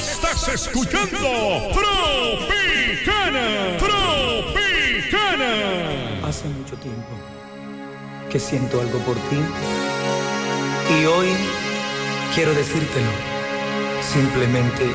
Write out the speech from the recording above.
Estás escuchando Tropicana. Tropicana. Hace mucho tiempo que siento algo por ti y hoy quiero decírtelo. Simplemente